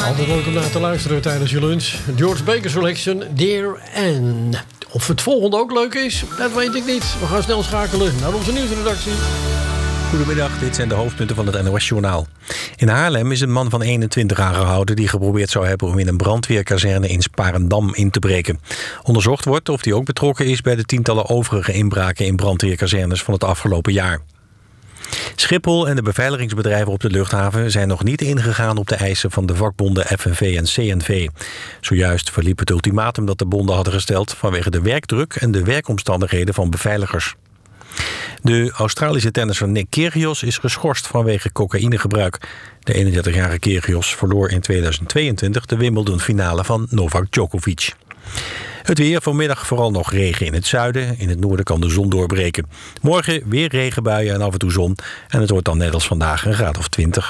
Altijd leuk om naar te luisteren tijdens je lunch. George Baker Selection, Dear Anne. Of het volgende ook leuk is, dat weet ik niet. We gaan snel schakelen naar onze nieuwsredactie. Goedemiddag, dit zijn de hoofdpunten van het NOS-journaal. In Haarlem is een man van 21 aangehouden die geprobeerd zou hebben om in een brandweerkazerne in Sparendam in te breken. Onderzocht wordt of hij ook betrokken is bij de tientallen overige inbraken in brandweerkazernes van het afgelopen jaar. Schiphol en de beveiligingsbedrijven op de luchthaven zijn nog niet ingegaan op de eisen van de vakbonden FNV en CNV. Zojuist verliep het ultimatum dat de bonden hadden gesteld vanwege de werkdruk en de werkomstandigheden van beveiligers. De Australische tennisser Nick Kyrgios is geschorst vanwege cocaïnegebruik. De 31-jarige Kyrgios verloor in 2022 de Wimbledon-finale van Novak Djokovic. Het weer, vanmiddag vooral nog regen in het zuiden. In het noorden kan de zon doorbreken. Morgen weer regenbuien en af en toe zon. En het wordt dan net als vandaag een graad of 20.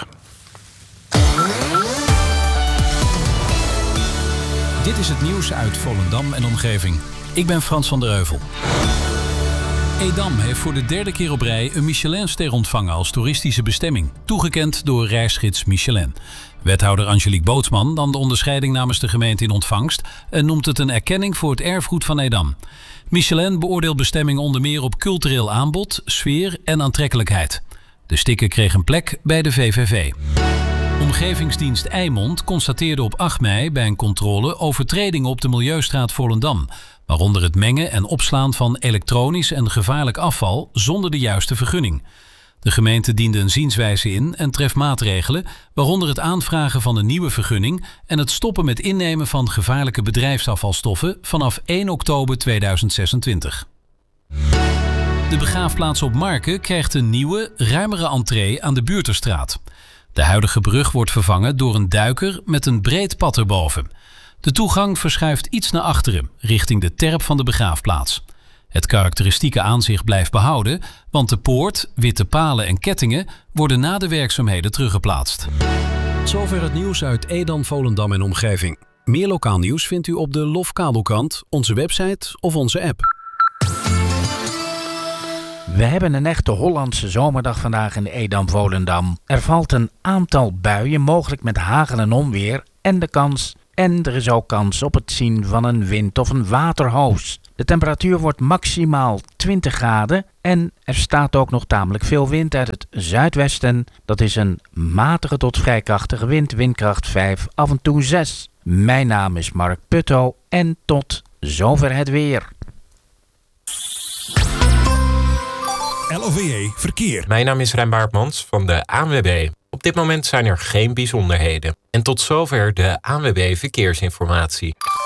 Dit is het nieuws uit Volendam en omgeving. Ik ben Frans van der Heuvel. Edam heeft voor de derde keer op rij een Michelinster ontvangen als toeristische bestemming. Toegekend door reisgids Michelin. Wethouder Angelique Bootsman nam de onderscheiding namens de gemeente in ontvangst en noemt het een erkenning voor het erfgoed van Edam. Michelin beoordeelt bestemmingen onder meer op cultureel aanbod, sfeer en aantrekkelijkheid. De sticker kreeg een plek bij de VVV. Omgevingsdienst Eimond constateerde op 8 mei bij een controle overtredingen op de Milieustraat Volendam, waaronder het mengen en opslaan van elektronisch en gevaarlijk afval zonder de juiste vergunning. De gemeente diende een zienswijze in en treft maatregelen, waaronder het aanvragen van een nieuwe vergunning en het stoppen met innemen van gevaarlijke bedrijfsafvalstoffen vanaf 1 oktober 2026. De begraafplaats op Marken krijgt een nieuwe, ruimere entree aan de Buurterstraat. De huidige brug wordt vervangen door een duiker met een breed pad erboven. De toegang verschuift iets naar achteren, richting de terp van de begraafplaats. Het karakteristieke aanzicht blijft behouden, want de poort, witte palen en kettingen worden na de werkzaamheden teruggeplaatst. Zover het nieuws uit Edam, Volendam en omgeving. Meer lokaal nieuws vindt u op de LOF Kabelkrant, onze website of onze app. We hebben een echte Hollandse zomerdag vandaag in Edam-Volendam. Er valt een aantal buien, mogelijk met hagel en onweer, en er is ook kans op het zien van een wind of een waterhoos. De temperatuur wordt maximaal 20 graden en er staat ook nog tamelijk veel wind uit het zuidwesten. Dat is een matige tot vrij krachtige wind, windkracht 5, af en toe 6. Mijn naam is Mark Putto en tot zover het weer. LOVE Verkeer. Mijn naam is Rijn Baartmans van de ANWB. Op dit moment zijn er geen bijzonderheden. En tot zover de ANWB Verkeersinformatie.